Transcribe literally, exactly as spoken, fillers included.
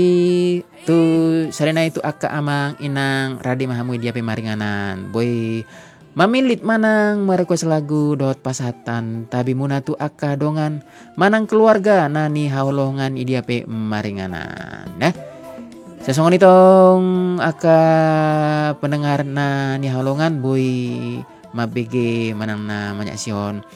tu sarena itu aka amang inang radi mahamui dia pemaringanan boy mamilit manang merequest lagu dot pasatan tabi muna tu aka dongan manang keluarga nani haulongan idia pe maringanan nah sesongon itong aka pendengar na ni haulongan boy mabege manang na manyak sion